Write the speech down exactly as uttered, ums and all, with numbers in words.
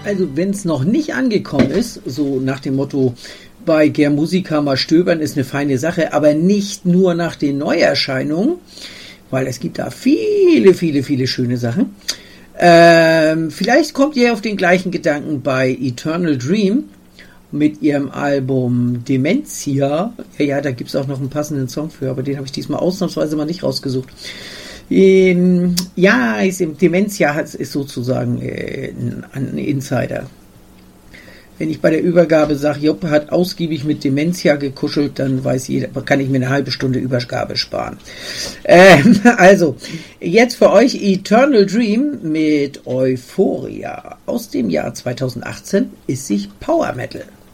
Also wenn es noch nicht angekommen ist, so nach dem Motto, bei Ger Musica mal stöbern ist eine feine Sache, aber nicht nur nach den Neuerscheinungen, weil es gibt da viele, viele, viele schöne Sachen. Ähm, vielleicht kommt ihr auf den gleichen Gedanken bei Eternal Dream mit ihrem Album Dementia. Ja, ja, da gibt es auch noch einen passenden Song für, aber den habe ich diesmal ausnahmsweise mal nicht rausgesucht. Ähm, ja, ist, Dementia ist sozusagen äh, ein Insider. Wenn ich bei der Übergabe sage, Job hat ausgiebig mit Dementia gekuschelt, dann weiß jeder, kann ich mir eine halbe Stunde Übergabe sparen. Ähm, also, jetzt für euch Eternal Dream mit Euphoria aus dem Jahr zweitausendachtzehn ist sich Power Metal.